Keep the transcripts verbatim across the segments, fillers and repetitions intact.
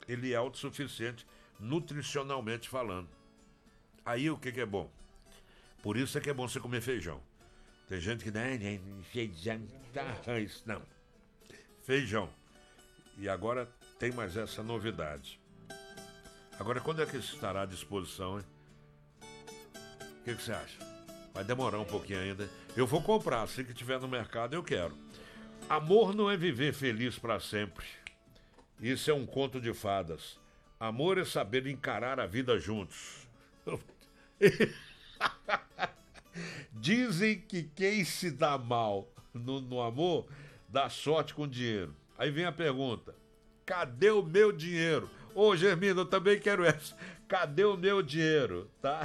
ele é autossuficiente nutricionalmente falando. Aí o que que é bom? Por isso é que é bom você comer feijão. Tem gente que não, feijão, arroz, não. Feijão. E agora tem mais essa novidade. Agora, quando é que isso estará à disposição, hein? O que que você acha? Vai demorar um pouquinho ainda. Eu vou comprar, assim que tiver no mercado eu quero. Amor não é viver feliz para sempre. Isso é um conto de fadas. Amor é saber encarar a vida juntos. Dizem que quem se dá mal no, no amor dá sorte com dinheiro. Aí vem a pergunta: cadê o meu dinheiro? Ô, Germino, eu também quero essa. Cadê o meu dinheiro? Tá?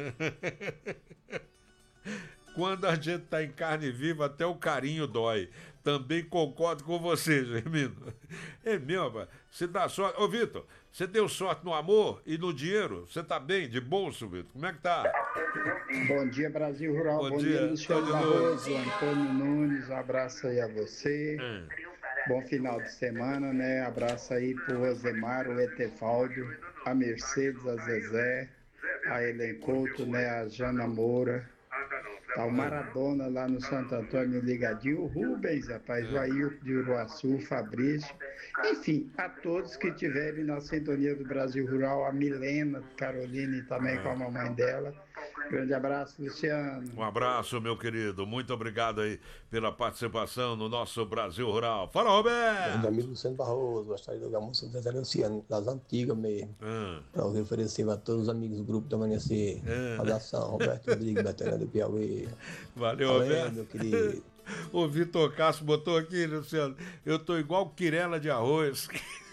Quando a gente tá em carne viva, até o carinho dói. Também concordo com você, Germino. É mesmo, rapaz. Você dá sorte. Ô, Vitor, você deu sorte no amor e no dinheiro? Você tá bem, de bolso, Vitor? Como é que tá? Bom dia, Brasil Rural. Bom, Bom dia, dia, Luciano Barroso, Antônio Nunes. Um abraço aí a você. Hum. Bom final de semana, né? Abraço aí pro Rosemar, o Etevaldo, a Mercedes, a Zezé, a Helen Couto, né? A Jana Moura. Tá o Maradona lá no Santo Antônio ligadinho, o Rubens, rapaz, o Ailton de Uruaçu, o Fabrício. Enfim, a todos que estiverem na sintonia do Brasil Rural, a Milena, Caroline também com a mamãe dela. Grande abraço, Luciano. Um abraço, meu querido. Muito obrigado aí pela participação no nosso Brasil Rural. Fala, Roberto! Meu amigo Luciano Barroso, gostaria de jogar música do Zezé Luciano, das antigas mesmo. Hum. Para oferecer a todos os amigos do Grupo do Amanhecer. Hum. Abração, Roberto Rodrigues, Betânia do Piauí. Valeu, Valeu, Roberto. meu querido. O Vitor Castro botou aqui, Luciano. Eu tô igual quirela de arroz.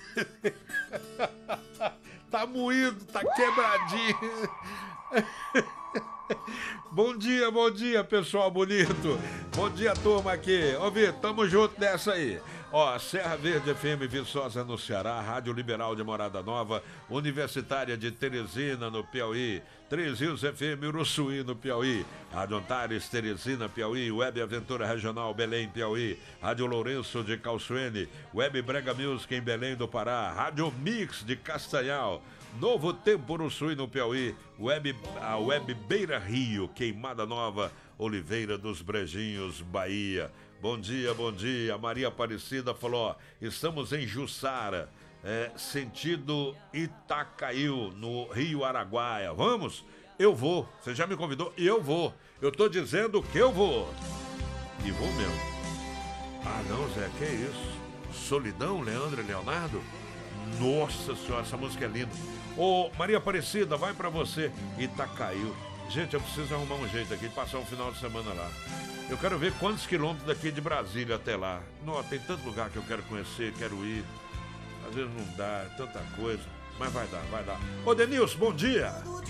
Tá moído, tá quebradinho. Bom dia, bom dia, pessoal bonito. Bom dia, turma aqui. Ô, Vitor, tamo junto nessa aí. Ó, Serra Verde F M Viçosa no Ceará, Rádio Liberal de Morada Nova, Universitária de Teresina no Piauí, Três Rios F M Uruçuí no Piauí, Rádio Antares Teresina Piauí, Web Aventura Regional Belém Piauí, Rádio Lourenço de Calçoene, Web Brega Music em Belém do Pará, Rádio Mix de Castanhal, Novo Tempo Uruçuí no Piauí, Web, a Web Beira Rio, Queimada Nova, Oliveira dos Brejinhos, Bahia. Bom dia, bom dia. Maria Aparecida falou, ó, estamos em Jussara, é, sentido Itacaiu, no Rio Araguaia. Vamos? Eu vou. Você já me convidou? E eu vou. Eu tô dizendo que eu vou. E vou mesmo. Ah, não, Zé, que é isso? Solidão, Leandro e Leonardo? Nossa senhora, essa música é linda. Ô, Maria Aparecida, vai pra você. Itacaiu. Gente, eu preciso arrumar um jeito aqui, passar um final de semana lá. Eu quero ver quantos quilômetros daqui de Brasília até lá. Não, tem tanto lugar que eu quero conhecer, quero ir. Às vezes não dá, é tanta coisa. Mas vai dar, vai dar. Ô, Denilson, bom dia.